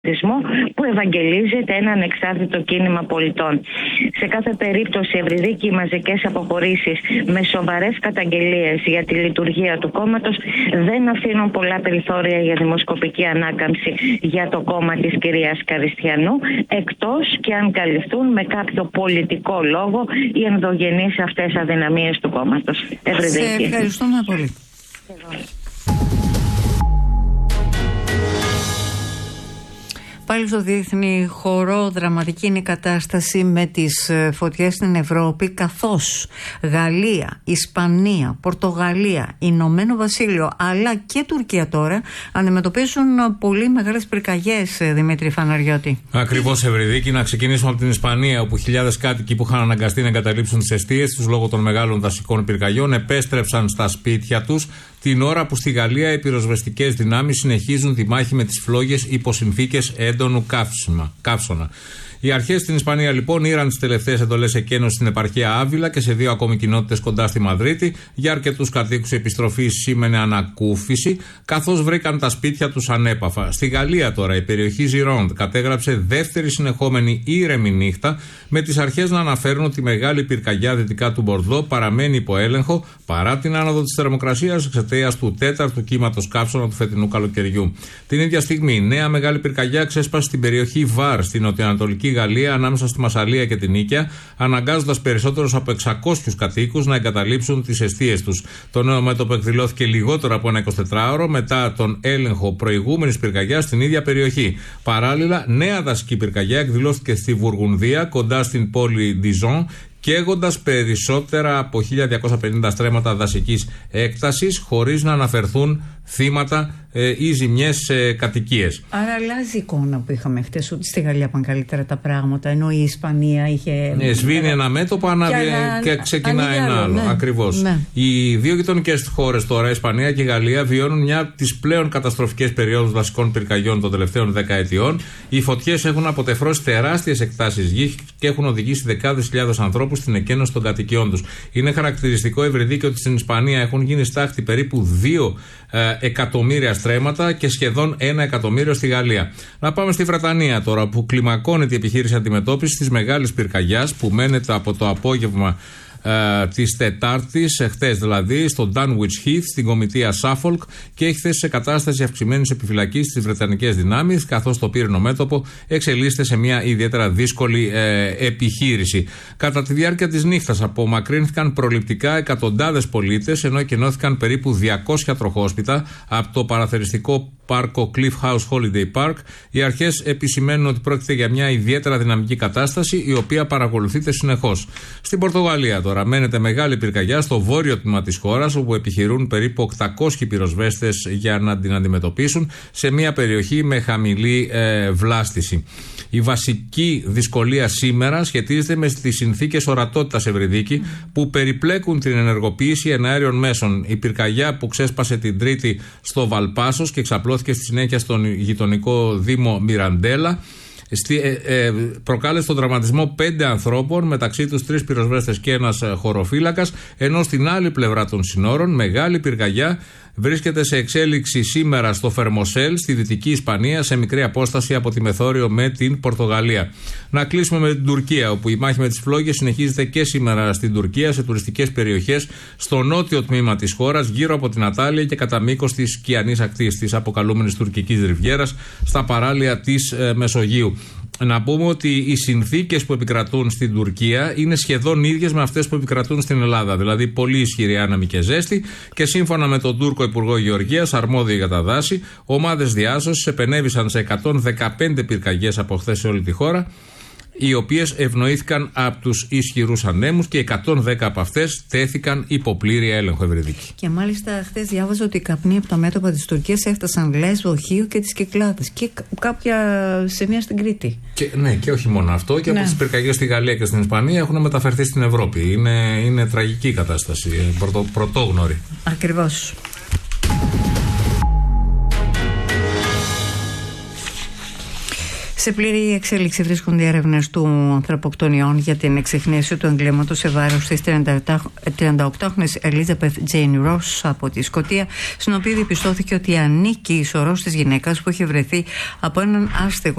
που ευαγγελίζεται ένα ανεξάρτητο κίνημα πολιτών. Σε κάθε περίπτωση, Ευρυδίκη, οι μαζικές αποχωρήσεις με σοβαρές καταγγελίες για τη λειτουργία του κόμματος δεν αφήνουν πολλά περιθώρια για δημοσκοπική ανάκαμψη για το κόμμα της κυρίας Καριστιανού, εκτός και αν καλυφθούν με κάποιο πολιτικό λόγο οι ενδογενείς αυτές αδυναμίες του κόμματος. Ευρυδίκη. Σε ευχαριστούμε πολύ. Πάλι στο διεθνή χώρο δραματική είναι η κατάσταση με τις φωτιές στην Ευρώπη, καθώς Γαλλία, Ισπανία, Πορτογαλία, Ηνωμένο Βασίλειο αλλά και Τουρκία τώρα αντιμετωπίζουν πολύ μεγάλες πυρκαγιές, Δημήτρη Φαναριώτη. Ακριβώς, Ευρυδίκη. Να ξεκινήσουμε από την Ισπανία, όπου χιλιάδες κάτοικοι που είχαν αναγκαστεί να εγκαταλείψουν τις εστίες τους λόγω των μεγάλων δασικών πυρκαγιών επέστρεψαν στα σπίτια τους, την ώρα που στη Γαλλία οι πυροσβεστικές δυνάμεις συνεχίζουν τη μάχη με τις φλόγες υπό συνθήκες έντονου καύσωνα. Οι αρχές στην Ισπανία λοιπόν ήραν τις τελευταίες εντολές εκένωσης στην επαρχία Άβυλα και σε 2 ακόμη κοινότητες κοντά στη Μαδρίτη. Για αρκετούς κατοίκους η επιστροφή σήμαινε ανακούφιση, καθώς βρήκαν τα σπίτια τους ανέπαφα. Στη Γαλλία τώρα η περιοχή Ζιρόντ κατέγραψε δεύτερη συνεχόμενη ήρεμη νύχτα, με τις αρχές να αναφέρουν ότι η μεγάλη πυρκαγιά δυτικά του Μπορδό παραμένει υπό έλεγχο παρά την άνοδο της θερμοκρασίας εξαιτίας του 4ου κύματος καύσωνα του φετινού καλοκαιριού. Την ίδια στιγμή, η νέα μεγάλη πυρκαγιά ξέσπασε στην περιοχή Βάρ, στην νοτιοανατολική Γαλλία, ανάμεσα στη Μασσαλία και την Νίκαια, αναγκάζοντας περισσότερους από 600 κατοίκους να εγκαταλείψουν τις εστίες τους. Το νέο μέτωπο εκδηλώθηκε λιγότερο από ένα 24ωρο μετά τον έλεγχο προηγούμενης πυρκαγιάς στην ίδια περιοχή. Παράλληλα, νέα δασική πυρκαγιά εκδηλώθηκε στη Βουργουνδία, κοντά στην πόλη Διζόν, καίγοντας περισσότερα από 1.250 στρέμματα δασικής έκτασης, χωρίς να αναφερθούν θύματα ή ζημιές σε κατοικίες. Άρα αλλάζει η εικόνα που είχαμε χτες, ότι στη Γαλλία πάνε καλύτερα τα πράγματα, ενώ η Ισπανία είχε. Σβήνει ένα μέτωπο και ξεκινάει ένα άλλο. Ναι. Ακριβώς. Ναι. Οι δύο γειτονικές χώρες τώρα, η Ισπανία και η Γαλλία, βιώνουν μια από τις πλέον καταστροφικές περιόδους δασικών πυρκαγιών των τελευταίων δεκαετιών. Οι φωτιές έχουν αποτεφρώσει τεράστιες εκτάσεις γης και έχουν οδηγήσει δεκάδες χιλιάδες ανθρώπους στην εκένωση των κατοικιών τους. Είναι χαρακτηριστικό, Ευρυδίκη, ότι στην Ισπανία έχουν γίνει στάχτη περίπου 2 εκατομμύρια στρέμματα και σχεδόν 1 εκατομμύριο στη Γαλλία. Να πάμε στη Βρετανία τώρα, που κλιμακώνεται η επιχείρηση αντιμετώπισης της μεγάλης πυρκαγιάς που μένεται από το απόγευμα της Τετάρτης, χτες δηλαδή, στο Dunwich Heath, στην κομιτεία Suffolk, και έχει θέσει σε κατάσταση αυξημένης επιφυλακής στις βρετανικές δυνάμεις, καθώς το πύρινο μέτωπο εξελίσσεται σε μια ιδιαίτερα δύσκολη επιχείρηση. Κατά τη διάρκεια της νύχτας απομακρύνθηκαν προληπτικά εκατοντάδες πολίτες, ενώ εκενώθηκαν περίπου 200 τροχόσπιτα από το παραθεριστικό πάρκο Cliff House Holiday Park. Οι αρχές επισημαίνουν ότι πρόκειται για μια ιδιαίτερα δυναμική κατάσταση, η οποία παρακολουθείται συνεχώς. Στην Πορτογαλία τώρα μένεται μεγάλη πυρκαγιά στο βόρειο τμήμα της χώρας, όπου επιχειρούν περίπου 800 πυροσβέστες για να την αντιμετωπίσουν, σε μια περιοχή με χαμηλή βλάστηση. Η βασική δυσκολία σήμερα σχετίζεται με τις συνθήκες ορατότητας, Ευρυδίκη, που περιπλέκουν την ενεργοποίηση εναέριων μέσων. Η πυρκαγιά που ξέσπασε την Τρίτη στο Βαλπάσος και εξαπλώθηκε στη συνέχεια στον γειτονικό δήμο Μιραντέλα προκάλεσε τον τραυματισμό 5 ανθρώπων, μεταξύ τους 3 πυροσβέστες και ένας χωροφύλακας, ενώ στην άλλη πλευρά των συνόρων μεγάλη πυρκαγιά βρίσκεται σε εξέλιξη σήμερα στο Φερμοσέλ, στη Δυτική Ισπανία, σε μικρή απόσταση από τη μεθόριο με την Πορτογαλία. Να κλείσουμε με την Τουρκία, όπου η μάχη με τις φλόγες συνεχίζεται και σήμερα στην Τουρκία, σε τουριστικές περιοχές στο νότιο τμήμα της χώρας, γύρω από την Ατάλια και κατά μήκος της σκιανής ακτής, της αποκαλούμενης τουρκικής ριβιέρας, στα παράλια της Μεσογείου. Να πούμε ότι οι συνθήκες που επικρατούν στην Τουρκία είναι σχεδόν ίδιες με αυτές που επικρατούν στην Ελλάδα. Δηλαδή, πολύ ισχυρή άνεμη και ζέστη, και σύμφωνα με τον Τούρκο Υπουργό Γεωργίας, αρμόδιο για τα δάση, ομάδες διάσωσης επενέβησαν σε 115 πυρκαγιές από χθες σε όλη τη χώρα, οι οποίες ευνοήθηκαν από τους ισχυρούς ανέμους, και 110 από αυτές τέθηκαν υπό πλήρη έλεγχο, Ευρυδίκη. Και μάλιστα χθες διάβαζα ότι οι καπνοί από τα μέτωπα της Τουρκίας έφτασαν Λέσβο, Χίο και τις Κυκλάδες και κάποια σημεία στην Κρήτη. Ναι, και όχι μόνο αυτό, και από τις πυρκαγιές στη Γαλλία και στην Ισπανία έχουν μεταφερθεί στην Ευρώπη. Είναι τραγική η κατάσταση, πρωτόγνωρη. Ακριβώς. Σε πλήρη εξέλιξη βρίσκονται οι έρευνες του ανθρωποκτονιών για την εξιχνίαση του εγκλήματος σε βάρος της 38χρονης Elizabeth Jane Ross από τη Σκωτία, στην οποία διαπιστώθηκε ότι ανήκει η σωρός της γυναίκας που είχε βρεθεί από έναν άστεγο